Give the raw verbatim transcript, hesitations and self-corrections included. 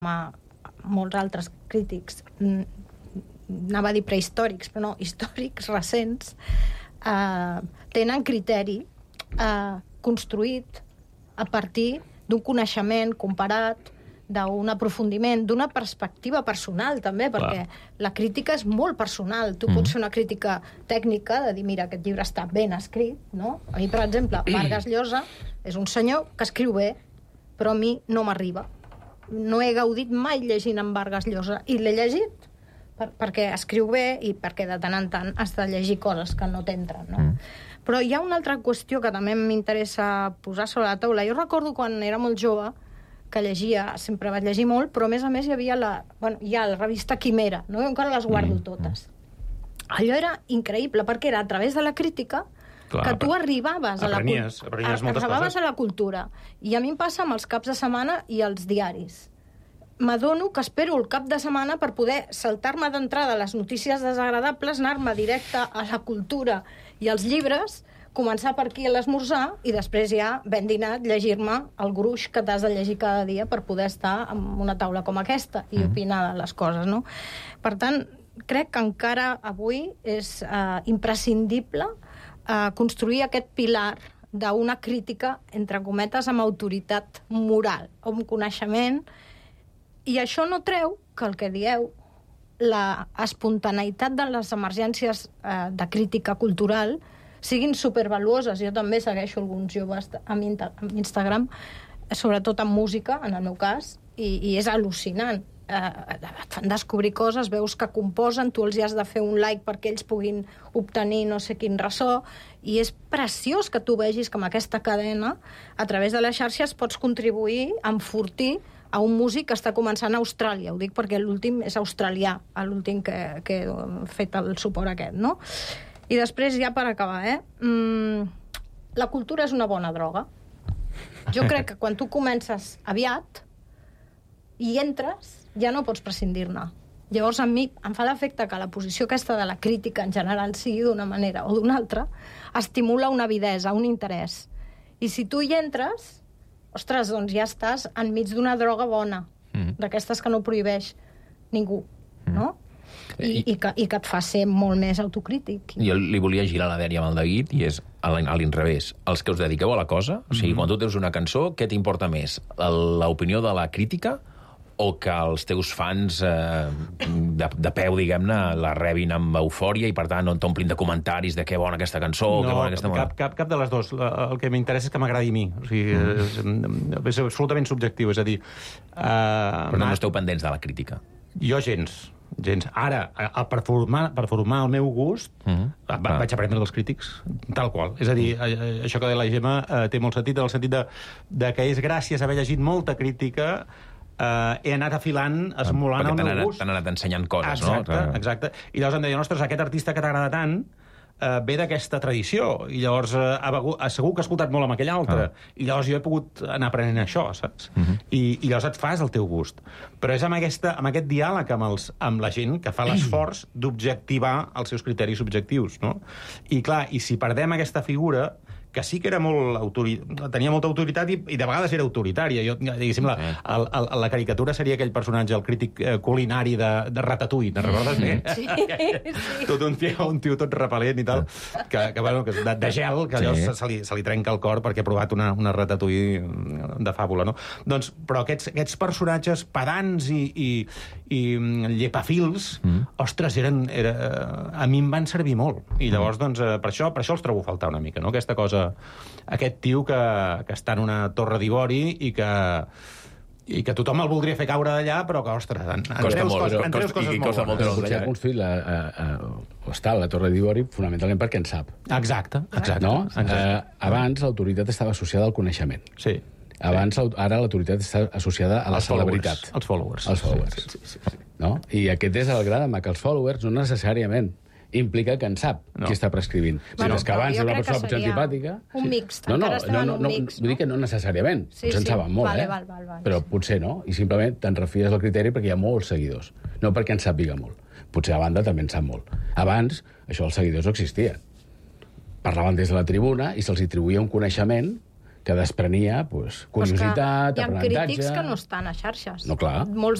molts altres crítics, anava a dir prehistòrics, però no, històrics, recents, eh, tenen criteri eh, construït a partir d'un coneixement comparat, d'un aprofundiment, d'una perspectiva personal, també, perquè Clar. la crítica és molt personal. Tu mm. pots fer una crítica tècnica, de dir, mira, aquest llibre està ben escrit, no? A mi, per exemple, Vargas Llosa és un senyor que escriu bé, però a mi no m'arriba. No he gaudit mai llegint en Vargas Llosa, i l'he llegit per, perquè escriu bé i perquè de tant en tant has de llegir coses que no t'entren, no? Mm. Però hi ha una altra qüestió que també m'interessa posar sobre la taula. Jo recordo quan era molt jove que llegia, sempre vaig llegir molt, però a més a més hi havia la, bueno, hi ha la revista Quimera, no? Jo encara les guardo totes. Allò era increïble, perquè era a través de la crítica Clar, que tu arribaves, aprenies, a, la, aprenies moltes arribaves coses. a la cultura. I a mi em passa amb els caps de setmana i els diaris. M'adono que espero el cap de setmana per poder saltar-me d'entrada les notícies desagradables, anar-me directe a la cultura i als llibres, començar per aquí a l'esmorzar i després ja, ben dinat, llegir-me el gruix que t'has de llegir cada dia per poder estar en una taula com aquesta i mm. opinar de les coses, no? Per tant, crec que encara avui és eh, imprescindible eh, construir aquest pilar d'una crítica, entre cometes, amb autoritat moral, amb coneixement, i això no treu que el que dieu, la espontaneïtat de les emergències eh, de crítica cultural siguin supervaluoses. Jo també segueixo alguns joves amb Instagram, sobretot amb música, en el meu cas, i, i és al·lucinant. Eh, et fan descobrir coses, veus que composen, tu els hi has de fer un like perquè ells puguin obtenir no sé quin ressò, i és preciós que tu vegis que amb aquesta cadena, a través de les xarxes, pots contribuir a enfortir a un músic que està començant a Austràlia. Ho dic perquè l'últim és australià, l'últim que, que he fet el suport aquest, no? I després, ja per acabar, eh? Mm, la cultura és una bona droga. Jo crec que quan tu comences aviat i entres, ja no pots prescindir-ne. Llavors, a mi em fa l'efecte que la posició aquesta de la crítica en general sigui d'una manera o d'una altra, estimula una avidesa, un interès. I si tu hi entres, ostres, doncs ja estàs enmig d'una droga bona, mm. d'aquestes que no prohibeix ningú, mm. no? I, i, que, i que et fa ser molt més autocrític. Jo li volia girar la dèria amb el David, i és a l'inrevés. Els que us dediqueu a la cosa, o sigui, mm-hmm. quan tu teus una cançó, què t'importa més? L'opinió de la crítica o que els teus fans eh, de, de peu, diguem-ne, la rebin amb eufòria i, per tant, no t'omplin de comentaris de què bona aquesta cançó o no, què bona aquesta... cap, cap, cap de les dues. El que m'interessa és que m'agradi a mi. O sigui, mm. és, és absolutament subjectiu. És a dir... Uh, Però no esteu pendents de la crítica. Jo gens. gens. Ara, a, per, formar, per formar el meu gust, mm-hmm. va, vaig aprendre dels crítics, tal qual. És a dir, mm. això que deia la Gemma eh, té molt sentit, en el sentit de, de que és gràcies a haver llegit molta crítica Uh, he anat afilant, esmolant el meu anat, gust. T'han anat ensenyant coses, exacte, no? Exacte. I llavors em deien, ostres, aquest artista que t'agrada tant uh, ve d'aquesta tradició. I llavors uh, ha begut, segur que ha escoltat molt amb aquell altre. Ah. I llavors jo he pogut anar aprenent això, saps? Uh-huh. I, I llavors et fas el teu gust. Però és amb, aquesta, amb aquest diàleg amb, els, amb la gent que fa l'esforç d'objectivar els seus criteris subjectius, no? I clar, i si perdem aquesta figura, que sí que era molt autori... tenia molta autoritat i, i de vegades era autoritària. Jo, diguéssim, la, el, el, la caricatura seria aquell personatge, el crític eh, culinari de, de Ratatouille, te'n recordes bé? Sí, sí. Tot un tio, un tio tot repel·lent i tal, que, que, bueno, que de, de gel, que allò sí. se, se, li, se li trenca el cor perquè ha provat una, una Ratatouille de fàbula, no? Doncs, però aquests, aquests personatges pedants i, i, i llepafils, mm. ostres, eren, era, a mi em van servir molt. I llavors, doncs, per això, per això els trobo a faltar una mica, no? Aquesta cosa, aquest tio que, que està en una torre d'ivori i que i que tothom el voldria fer caure d'allà, però que, ostres, en, en costa treus, molt, cos, en treus costa, coses i molt costa molt bones. Potser ha construït la, a, a, o està a la Torre d'Ivori fonamentalment perquè en sap. Exacte, exacte. No? exacte. Eh, abans l'autoritat estava associada al coneixement. Sí. Abans, ara l'autoritat està associada a la els celebritat. Els followers. Els followers. Sí, sí, sí, sí. No? I aquest és el gran, que els followers no necessàriament implica que en sap no. qui està prescrivint. Bueno, si és que abans era una persona potser antipàtica... Un mixt, no, no, encara estem no, en no, un no, mix, no? Vull dir que no necessàriament, sí, potser sí. en saben molt, vale, eh? Val, val, val, però sí. potser no, i simplement te'n refies del criteri perquè hi ha molts seguidors, no perquè en sàpiga molt. Potser a banda també en sap molt. Abans, això dels seguidors no existia. Parlaven des de la tribuna i se'ls atribuïa un coneixement que desprenia pues, curiositat, Però és que hi ha aprenentatge... crítics que no estan a xarxes. No, clar. Molts